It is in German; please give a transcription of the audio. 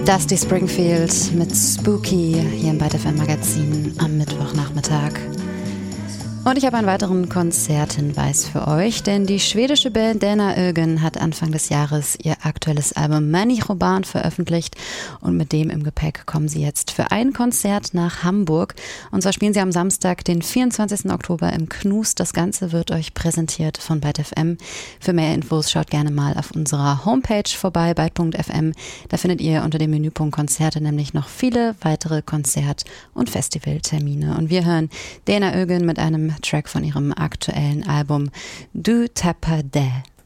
Dusty Springfield mit Spooky hier im ByteFM Magazin am Mittwochnachmittag. Und ich habe einen weiteren Konzerthinweis für euch, denn die schwedische Band Dana Ögen hat Anfang des Jahres ihr aktuelles Album Människobarn veröffentlicht und mit dem im Gepäck kommen sie jetzt für ein Konzert nach Hamburg. Und zwar spielen sie am Samstag, den 24. Oktober im Knus. Das Ganze wird euch präsentiert von ByteFM. Für mehr Infos schaut gerne mal auf unserer Homepage vorbei, byte.fm. Da findet ihr unter dem Menüpunkt Konzerte nämlich noch viele weitere Konzert- und Festivaltermine. Und wir hören Dana Ögen mit einem Track von ihrem aktuellen Album Du tapper det.